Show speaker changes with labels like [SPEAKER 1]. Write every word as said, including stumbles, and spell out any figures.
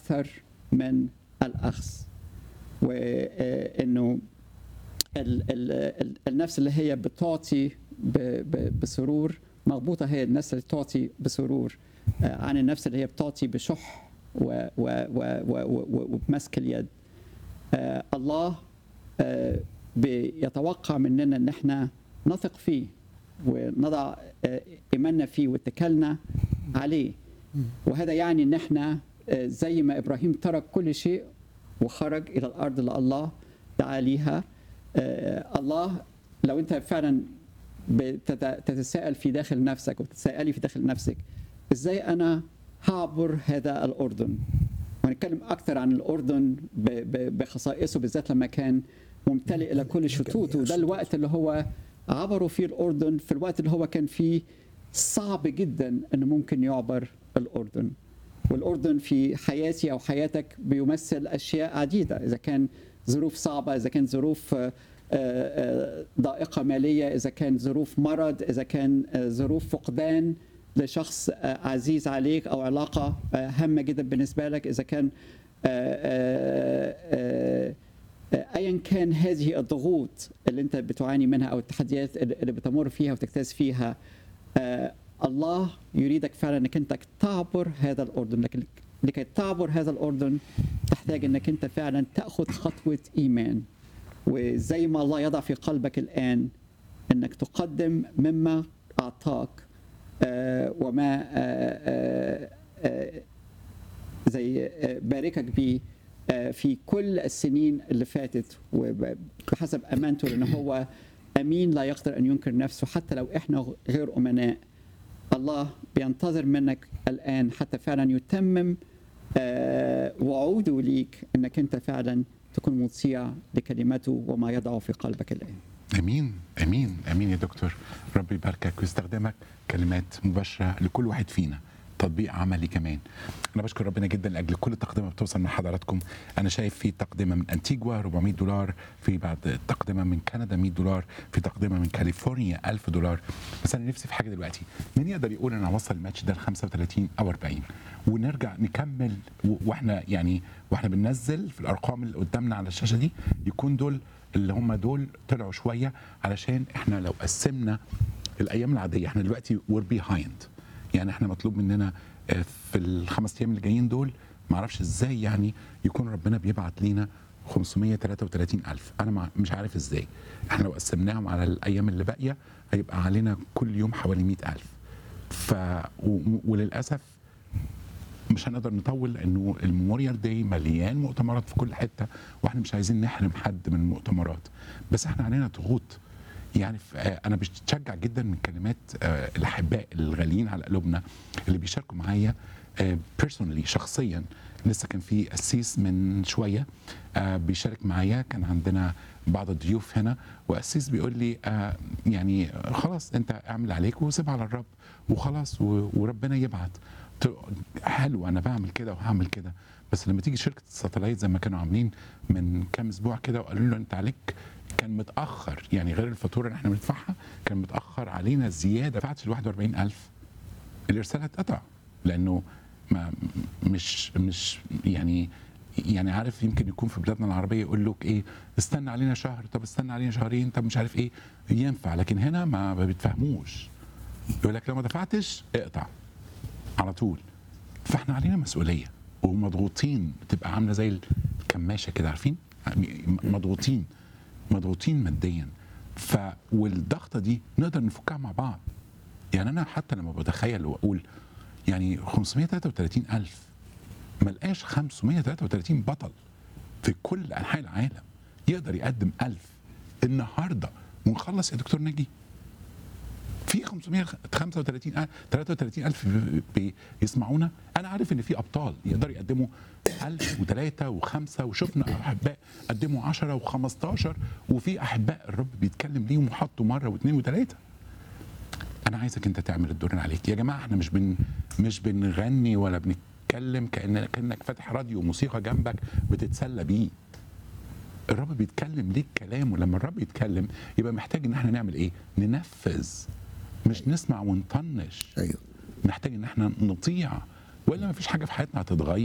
[SPEAKER 1] أكثر من الأخذ، وإنه ال- ال- ال- النفس اللي هي بتعطي ب- ب- بسرور مغبوطة، هي النفس اللي تعطي بسرور آه، عن النفس اللي هي بتعطي بشح و- و- و- و- و- وبمسك اليد. آه، الله آه، بيتوقع مننا ان احنا نثق فيه ونضع آه، ايماننا فيه واتكالنا عليه، وهذا يعني ان احنا آه، زي ما ابراهيم ترك كل شيء وخرج الى الارض اللي الله دعا ليها. آه، الله لو انت فعلا بتتساءل في داخل نفسك وتتساءلي في داخل نفسك ازاي انا هعبر هذا الاردن، ونتكلم اكثر عن الاردن ب- ب- بخصائصه بالذات لما كان ممتلئ الى كل شطوط، وده الوقت اللي هو عبروا فيه الاردن، في الوقت اللي هو كان فيه صعب جدا انه ممكن يعبر الاردن. والاردن في حياتي او حياتك بيمثل اشياء عديده، اذا كان ظروف صعبه، اذا كان ظروف آه، آه، ضائقه ماليه، اذا كان ظروف مرض، اذا كان آه، ظروف فقدان لشخص آه، عزيز عليك او علاقه آه، هامه جدا بالنسبه لك، اذا كان آه، آه، آه، آه، ايا كان هذه الضغوط اللي انت بتعاني منها او التحديات اللي بتمر فيها وتجتاز فيها. آه، الله يريدك فعلا انك انت تعبر هذا الاردن، لكن لكي تعبر هذا الاردن تحتاج انك انت فعلا تاخذ خطوه ايمان، وزي ما الله يضع في قلبك الان انك تقدم مما اعطاك آه، وما آه، آه، آه، زي آه، باركك به آه، في كل السنين اللي فاتت، وبحسب امانته، لان هو امين لا يقدر ان ينكر نفسه حتى لو احنا غير امناء. الله بينتظر منك الان حتى فعلا يتمم آه، وعوده ليك انك انت فعلا تكون مطيع لكلمته وما يضع في قلبك الان.
[SPEAKER 2] امين امين امين يا دكتور، ربي يباركك ويستخدمك كلمات مباشره لكل واحد فينا، تطبيق عملي كمان. انا بشكر ربنا جدا لاجل كل تقدمه بتوصل من حضراتكم. انا شايف في تقدمه من انتيجوا أربعمائة دولار، في بعد تقدمه من كندا مئة دولار، في تقدمه من كاليفورنيا ألف دولار. بس انا نفسي في حاجه دلوقتي، مين يقدر يقول انا هوصل الماتش ده ل خمسة وثلاثين او أربعين ونرجع نكمل و- واحنا يعني واحنا بننزل في الارقام اللي قدامنا على الشاشه دي، يكون دول اللي هم دول طلعوا شويه، علشان احنا لو قسمنا الايام العاديه احنا دلوقتي وير بيهايند، يعني احنا مطلوب مننا آه، في الخمس ايام اللي جايين دول ما اعرفش ازاي يعني يكون ربنا بيبعت لينا خمسمائة وثلاثة وثلاثين ألف، انا ما- مش عارف ازاي. احنا لو قسمناهم على الايام اللي باقيه هيبقى علينا كل يوم حوالي مئة ألف. ف و- وللاسف مش هنقدر نطول لانه الميموريال داي مليان مؤتمرات في كل حته، واحنا مش عايزين نحرم حد من المؤتمرات، بس احنا علينا ضغوط. يعني ف- آه، انا بتشجع جدا من كلمات آه، الاحباء الغاليين على قلوبنا اللي بيشاركوا معايا بيرسونالي شخصيا. لسه كان في قسيس من شويه آه، بيشارك معايا، كان عندنا بعض الضيوف هنا، وقسيس بيقول لي آه، يعني آه، خلاص انت اعمل عليك وسيب على الرب وخلاص و- وربنا يبعت. قلت له حلو، انا بعمل كده وهعمل كده، بس لما تيجي شركه الساتلايت زي ما كانوا عاملين من كام اسبوع كده وقالوا له انت عليك كان متاخر، يعني غير الفاتوره اللي احنا بندفعها كان متاخر علينا زياده، دفعت ال واحد وأربعين ألف، الارسال اتقطع لانه ما مش مش يعني يعني عارف يمكن يكون في بلادنا العربيه يقول لك ايه، استنى علينا شهر، طب استنى علينا شهرين، طب مش عارف ايه ينفع، لكن هنا ما ما بتفهموش، يقول لك لو ما دفعتش اقطع على طول. فاحنا علينا مسؤوليه ومضغوطين، بتبقى عامله زي الكماشه كده، عارفين، مضغوطين مضغوطين ماديا. ف والضغطه دي نقدر نفكها مع بعض. يعني انا حتى لما بتخيل واقول يعني خمسمائة وثلاثة وثلاثين ألف، ما لقاش خمسمائة وثلاثة وثلاثين بطل في كل انحاء العالم يقدر يقدم ألف النهارده ونخلص يا دكتور ناجي. في خمسمائة وخمسة وثلاثين ألف ثلاثة وثلاثين ألف بي- بيسمعونا. انا عارف ان في ابطال يقدروا يقدموا ألف وثلاثة وخمسة، وشفنا احباء قدموا عشرة وخمستاشر، وفي احباء الرب بيتكلم ليهم وحطوا مره واثنين وثلاثه. انا عايزك انت تعمل الدور اللي عليك يا جماعه. احنا مش بن مش بنغني ولا بنتكلم كأن كانك فاتح راديو موسيقى جنبك بتتسلى بيه. الرب بيتكلم ليك كلام، ولما الرب يتكلم يبقى محتاج ان احنا نعمل ايه؟ ننفذ، مش نسمع ونطنش.
[SPEAKER 3] ايوه
[SPEAKER 2] محتاج ان احنا نطيع، والا ما فيش حاجه في حياتنا هتتغير.